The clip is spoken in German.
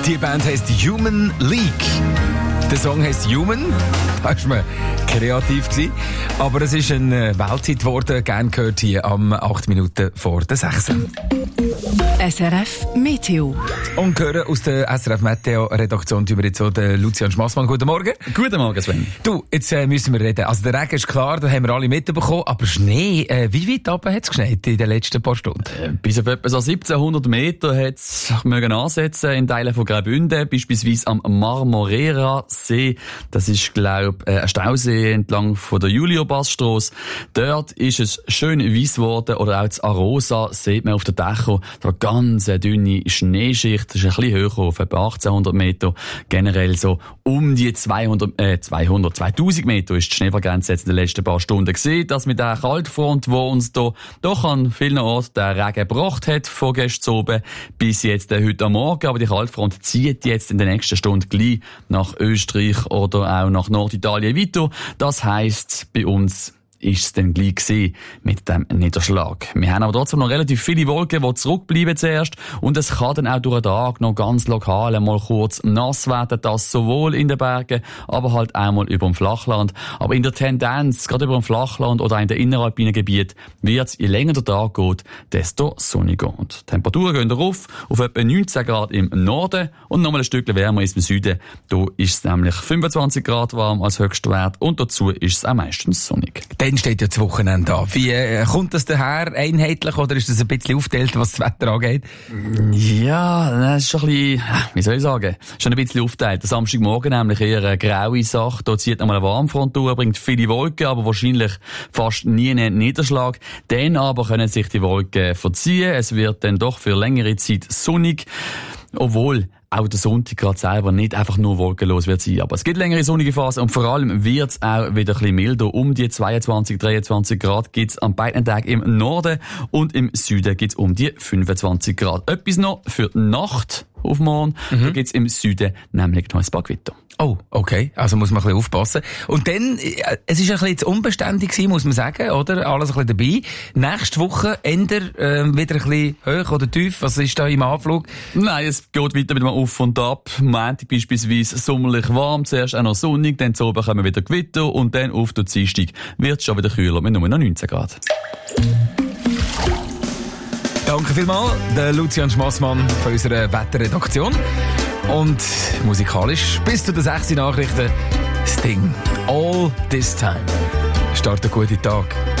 Die Band heisst Human League. Der Song heisst Human. Da war man kreativ gewesen. Aber es ist ein Welthit geworden. Gern gehört hier am 8 Minuten vor der 6. SRF Meteo. Und hören aus der SRF Meteo-Redaktion über jetzt auch den Lucian Schmassmann. Guten Morgen. Guten Morgen, Sven. Du, jetzt müssen wir reden. Also der Regen ist klar, da haben wir alle mitbekommen. Aber Schnee, wie weit oben hat es geschneit in den letzten paar Stunden? Bis auf etwa so 1700 Meter hat es ansetzen in Teilen von Graubünden, beispielsweise am Marmorera-See. Das ist, glaube ich, ein Stausee entlang von der Julio-Bass-Strasse. Dort ist es schön weiss geworden. Oder auch das Arosa sieht man auf der Dächer. Da ganz dünne Schneeschicht. Das ist ein bisschen höher, auf etwa 1800 Meter. Generell so um die 2000 Meter ist die Schneefallgrenze jetzt in den letzten paar Stunden gesehen. Das mit der Kaltfront, wo uns da doch an vielen Orten der Regen gebracht hat, von gestern oben bis jetzt heute am Morgen. Aber die Kaltfront zieht jetzt in der nächsten Stunde gleich nach Österreich oder auch nach Norditalien weiter. Das heisst, bei uns ist es dann gleich gewesen mit dem Niederschlag. Wir haben aber trotzdem noch relativ viele Wolken, die zurückbleiben zuerst. Und es kann dann auch durch den Tag noch ganz lokal einmal kurz nass werden, das sowohl in den Bergen, aber halt einmal über dem Flachland. Aber in der Tendenz, gerade über dem Flachland oder in den inneralpinen Gebieten, wird es, je länger der Tag geht, desto sonniger. Und die Temperaturen gehen rauf auf etwa 19 Grad im Norden und nochmal ein Stückchen wärmer ist im Süden. Da ist es nämlich 25 Grad warm als Höchstwert und dazu ist es auch meistens sonnig. Dann steht ja das Wochenende an. Wie kommt das daher einheitlich oder ist das ein bisschen aufgeteilt, was das Wetter angeht? Ja, das ist schon ein bisschen, wie soll ich sagen, schon ein bisschen aufgeteilt. Der Samstagmorgen nämlich eher eine graue Sache. Da zieht nochmal eine Warmfront durch, bringt viele Wolken, aber wahrscheinlich fast nie einen Niederschlag. Dann aber können sich die Wolken verziehen. Es wird dann doch für längere Zeit sonnig. Obwohl auch der Sonntag gerade selber nicht einfach nur wolkenlos wird sein. Aber es gibt längere sonnige Phasen und vor allem wird es auch wieder ein bisschen milder. Um die 22, 23 Grad gibt es an beiden Tagen im Norden und im Süden gibt es um die 25 Grad. Etwas noch für die Nacht auf morgen. Da gibt es im Süden nämlich noch ein paar Gewitter. Oh, okay. Also muss man ein bisschen aufpassen. Und dann, es ist ein bisschen unbeständig gewesen, muss man sagen, oder? Alles ein bisschen dabei. Nächste Woche ändert wieder ein bisschen hoch oder tief. Was ist da im Anflug? Nein, es geht weiter mit einem Auf und Ab. Montag beispielsweise sommerlich warm, zuerst auch noch sonnig, dann zu oben kommen wieder Gewitter und dann auf der Dienstag wird es schon wieder kühler mit nur noch 19 Grad. Danke vielmals, der Lucian Schmassmann von unserer Wetterredaktion. Und musikalisch bis zu den 6 Nachrichten Sting. All This Time. Start einen guten Tag.